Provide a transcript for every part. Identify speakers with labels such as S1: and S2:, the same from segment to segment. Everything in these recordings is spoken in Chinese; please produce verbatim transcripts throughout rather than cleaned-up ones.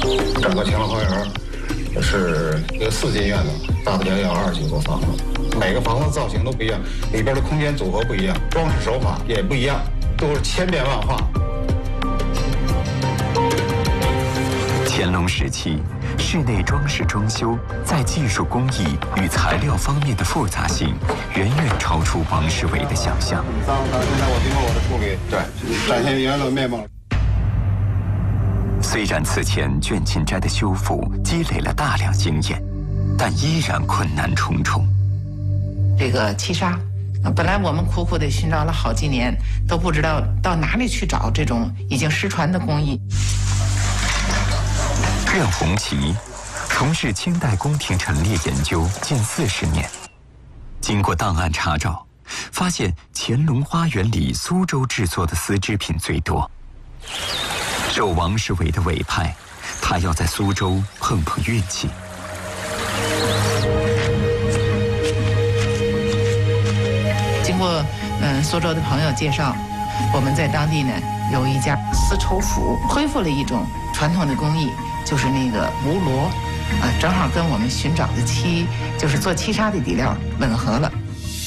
S1: 整个乾隆花园是一个四进院子，大不了有二十几座房子，每个房子造型都不一样，里边的空间组合不一样，装饰手法也不一样，都是千变万化。
S2: 乾隆时期，室内装饰装修在技术工艺与材料方面的复杂性，远远超出王世伟的想象。
S1: 脏的，现在我经过我的处理，对，展现原来的面貌。
S2: 虽然此前卷琴斋的修复积累了大量经验，但依然困难重重。
S3: 这个漆砂，本来我们苦苦地寻找了好几年，都不知道到哪里去找这种已经失传的工艺。
S2: 任鸿奇从事清代宫廷陈列研究近四十年，经过档案查找，发现乾隆花园里苏州制作的丝织品最多。受王世伟的委派，他要在苏州碰碰运气。
S3: 经过嗯苏州的朋友介绍，我们在当地呢有一家丝绸府恢复了一种传统的工艺，就是那个吴罗，啊，正好跟我们寻找的漆，就是做漆纱的底料吻合了。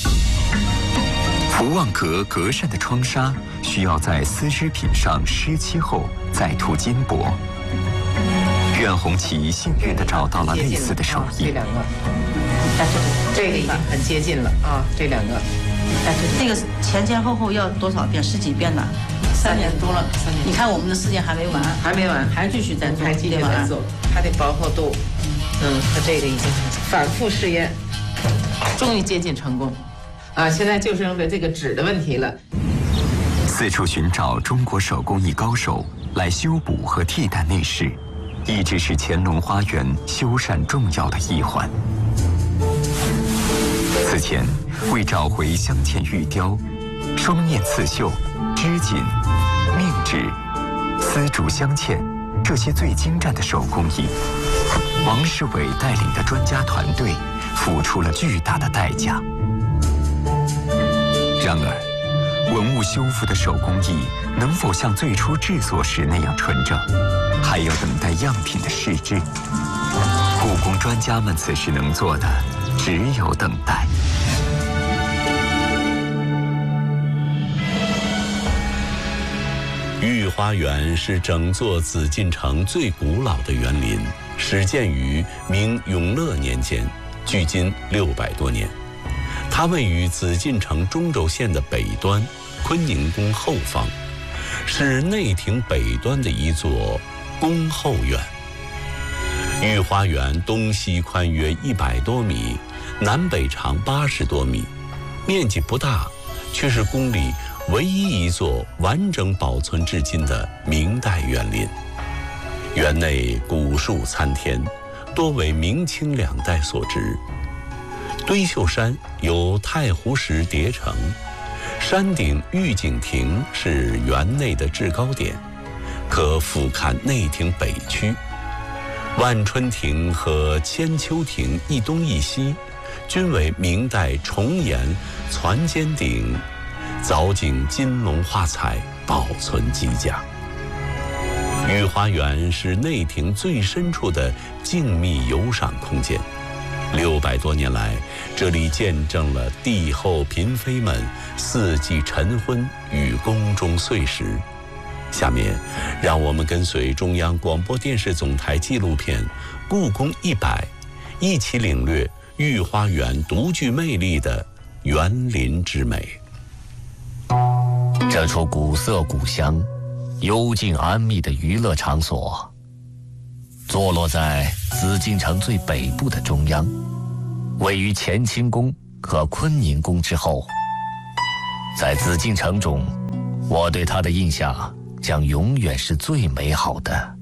S2: 福旺阁格扇的窗纱需要在丝织品上湿漆后再涂金箔。苑红旗幸运地找到了类似的手艺。
S3: 这两个，但是这个已经很接近了啊，这两个。
S4: 但是这个前前后后要多少遍？十几遍呢？三年多了。三年。你看我们的时间还没完，
S3: 还没完，
S4: 还继续在做，
S3: 还继续在做。它的薄厚度，嗯，它这个已经反复试验，终于接近成功。啊，现在就剩这个纸的问题了。
S2: 四处寻找中国手工艺高手来修补和替代内饰，一直是乾隆花园修缮重要的一环。此前，为找回镶嵌玉雕、双面刺绣、织锦、命纸、丝竹镶嵌这些最精湛的手工艺，王世伟带领的专家团队付出了巨大的代价。然而，文物修复的手工艺能否像最初制作时那样纯正，还要等待样品的试制。故宫专家们此时能做的只有等待。
S5: 御花园是整座紫禁城最古老的园林，始建于明永乐年间，距今六百多年。它位于紫禁城中轴线的北端，坤宁宫后方，是内廷北端的一座宫后园。御花园东西宽约一百多米，南北长八十多米，面积不大，却是宫里唯一一座完整保存至今的明代园林。园内古树参天，多为明清两代所植。堆秀山由太湖石叠成，山顶御景亭是园内的制高点，可俯瞰内廷北区。万春亭和千秋亭一东一西，均为明代重檐攒尖顶，藻井金龙画彩，保存极佳。御花园是内廷最深处的静谧游赏空间。六百多年来，这里见证了帝后嫔妃们四季晨昏与宫中岁时。下面，让我们跟随中央广播电视总台纪录片《故宫一百》，一起领略御花园独具魅力的园林之美。
S6: 这处古色古香、幽静安谧的娱乐场所，坐落在紫禁城最北部的中央，位于乾清宫和坤宁宫之后。在紫禁城中，我对它的印象将永远是最美好的。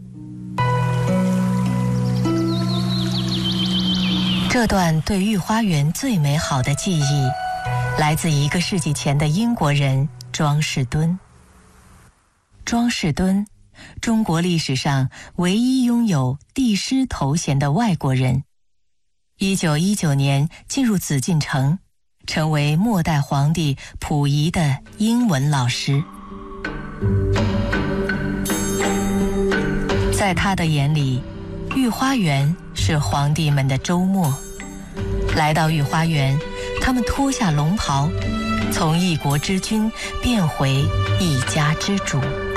S7: 这段对御花园最美好的记忆，来自一个世纪前的英国人庄士敦。庄士敦，中国历史上唯一拥有帝师头衔的外国人。一九一九年进入紫禁城，成为末代皇帝溥仪的英文老师。在在他的眼里，御花园是皇帝们的周末。来到御花园，他们脱下龙袍，从一国之君变回一家之主。